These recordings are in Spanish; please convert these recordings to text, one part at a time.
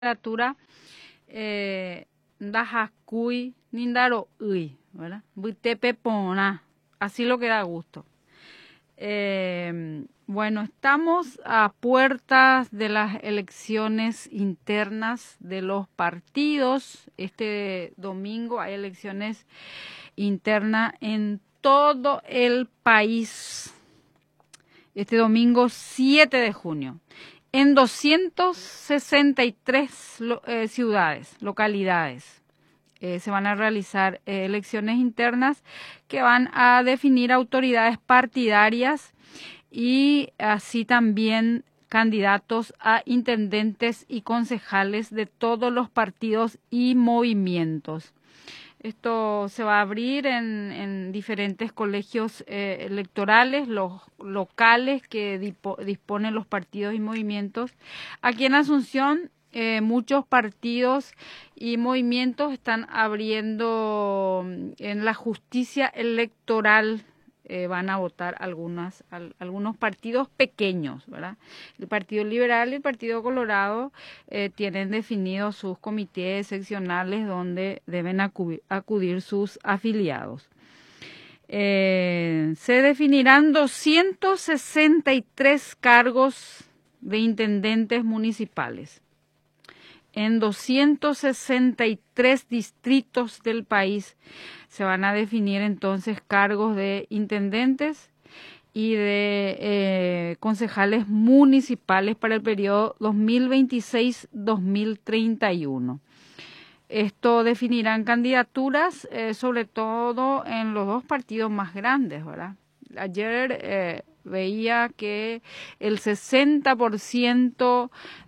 literatura Ndajascuy Nindaro Uy, ¿verdad? Buitepe Pona, así lo que da gusto. Bueno, estamos a puertas de las elecciones internas de los partidos. Este domingo hay elecciones internas en todo el país. Este domingo 7 de junio. En 263 ciudades, localidades. Se van a realizar elecciones internas que van a definir autoridades partidarias y así también candidatos a intendentes y concejales de todos los partidos y movimientos. Esto se va a abrir en diferentes colegios electorales, los locales que disponen los partidos y movimientos. Aquí en Asunción, muchos partidos y movimientos están abriendo en la justicia electoral. Van a votar algunos partidos pequeños, ¿verdad? El Partido Liberal y el Partido Colorado tienen definidos sus comités seccionales donde deben acudir sus afiliados. Se definirán 263 cargos de intendentes municipales en 263 distritos del país. Se van a definir entonces cargos de intendentes y de concejales municipales para el periodo 2026-2031. Esto definirán candidaturas, sobre todo en los dos partidos más grandes, ¿verdad? Ayer veía que el 60%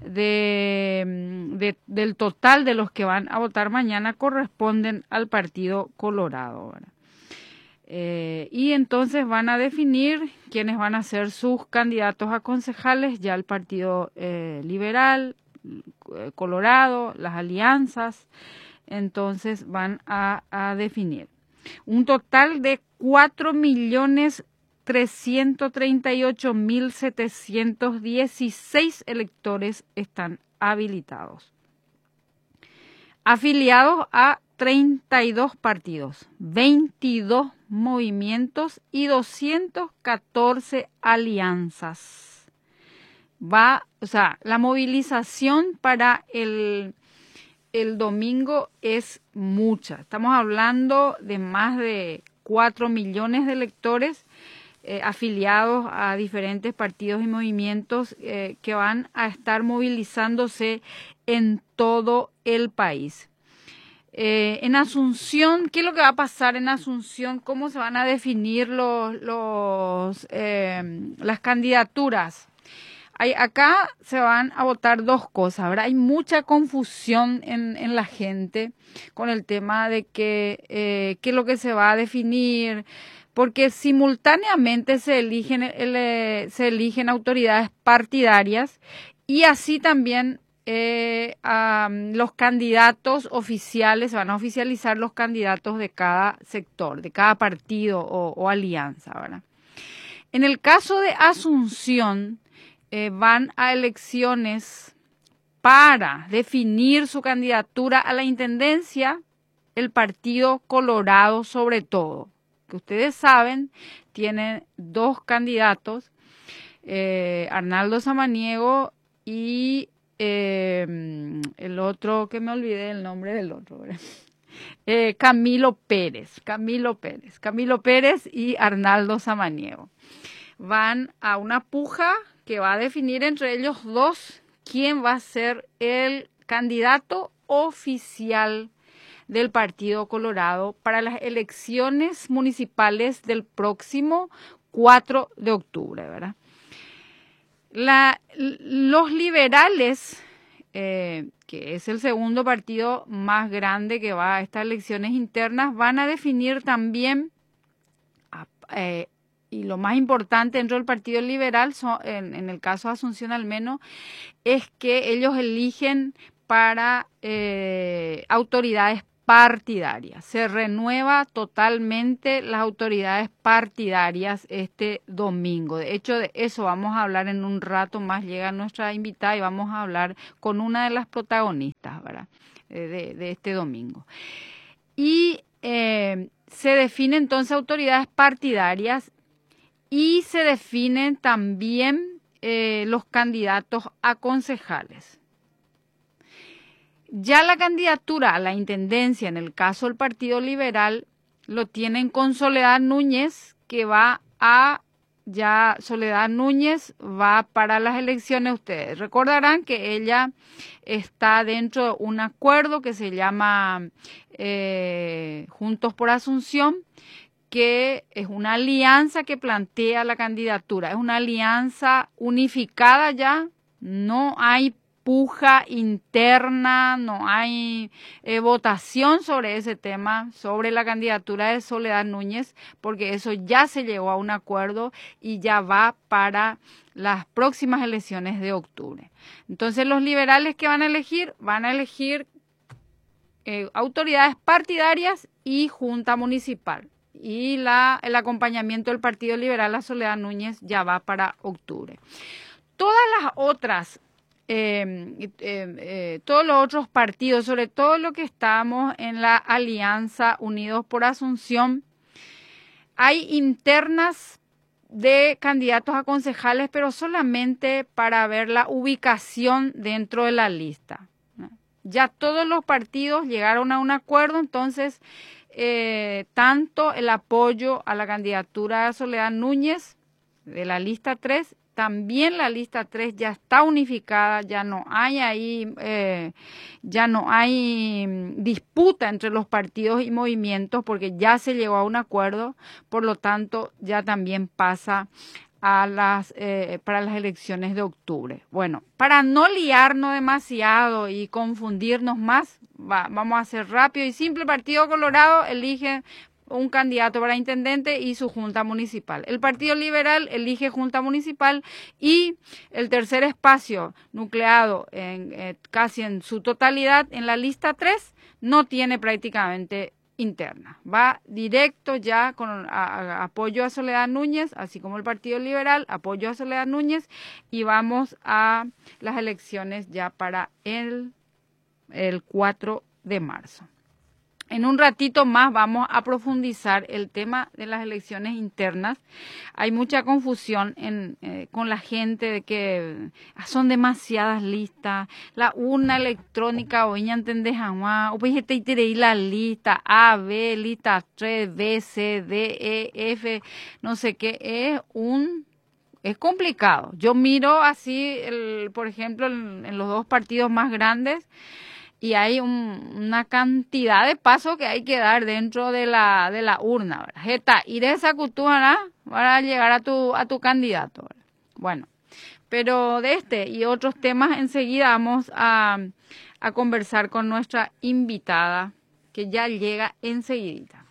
del total de los que van a votar mañana corresponden al Partido Colorado, ¿verdad? Y entonces van a definir quiénes van a ser sus candidatos a concejales, ya el Partido Liberal, Colorado, las alianzas, entonces van a definir. Un total de 4.338.716 electores están habilitados. Afiliados a 32 partidos, 22 movimientos y 214 alianzas. La movilización para el domingo es mucha. Estamos hablando de más de 4 millones de electores afiliados a diferentes partidos y movimientos que van a estar movilizándose en todo el país. En Asunción, ¿qué es lo que va a pasar en Asunción? ¿Cómo se van a definir las candidaturas? Acá se van a votar dos cosas, ¿verdad? Hay mucha confusión en la gente con el tema de qué es lo que se va a definir, porque simultáneamente se eligen autoridades partidarias y así también los candidatos oficiales, se van a oficializar los candidatos de cada sector, de cada partido o alianza, ¿verdad? En el caso de Asunción, van a elecciones para definir su candidatura a la intendencia el Partido Colorado, sobre todo, que ustedes saben, tiene dos candidatos, Arnaldo Samaniego y el otro, que me olvidé el nombre del otro, Camilo Pérez y Arnaldo Samaniego. Van a una puja que va a definir entre ellos dos quién va a ser el candidato oficial del Partido Colorado para las elecciones municipales del próximo 4 de octubre, ¿verdad? Los liberales, que es el segundo partido más grande que va a estas elecciones internas, van a definir también y lo más importante dentro del Partido Liberal, en el caso de Asunción al menos, es que ellos eligen para autoridades partidarias. Se renueva totalmente las autoridades partidarias este domingo. De hecho, de eso vamos a hablar en un rato más. Llega nuestra invitada y vamos a hablar con una de las protagonistas, ¿verdad? De este domingo. Y se definen entonces autoridades partidarias y se definen también los candidatos a concejales. Ya la candidatura a la intendencia, en el caso del Partido Liberal, lo tienen con Soledad Núñez, que Soledad Núñez va para las elecciones. Ustedes recordarán que ella está dentro de un acuerdo que se llama Juntos por Asunción, que es una alianza que plantea la candidatura. Es una alianza unificada ya, no hay puja interna, no hay votación sobre ese tema, sobre la candidatura de Soledad Núñez, porque eso ya se llegó a un acuerdo y ya va para las próximas elecciones de octubre. Entonces los liberales que van a elegir autoridades partidarias y junta municipal. Y el acompañamiento del Partido Liberal a Soledad Núñez ya va para octubre. Todas las otras todos los otros partidos, sobre todo lo que estamos en la Alianza Unidos por Asunción, hay internas de candidatos a concejales, pero solamente para ver la ubicación dentro de la lista. Ya todos los partidos llegaron a un acuerdo, entonces tanto el apoyo a la candidatura de Soledad Núñez de la lista 3, también la lista 3 ya está unificada, ya no hay disputa entre los partidos y movimientos porque ya se llegó a un acuerdo, por lo tanto ya también pasa para las elecciones de octubre. Bueno, para no liarnos demasiado y confundirnos más, vamos a hacer rápido y simple. Partido Colorado elige un candidato para intendente y su junta municipal. El Partido Liberal elige junta municipal y el tercer espacio nucleado casi en su totalidad en la lista 3 no tiene prácticamente interna. Va directo ya con apoyo a Soledad Núñez, así como el Partido Liberal, apoyo a Soledad Núñez, y vamos a las elecciones ya para el 4 de marzo. En un ratito más vamos a profundizar el tema de las elecciones internas. Hay mucha confusión con la gente de que son demasiadas listas. La urna electrónica, hoy ya entendés, o pues te la lista A, B, lista 3, B, C, D, E, F, no sé qué, es complicado. Yo miro así, por ejemplo, en los dos partidos más grandes, y hay una cantidad de pasos que hay que dar dentro de la urna, ¿verdad? Jeta, ir a esa cultura para llegar a tu candidato, ¿verdad? Bueno, pero de este y otros temas enseguida vamos a conversar con nuestra invitada, que ya llega enseguidita.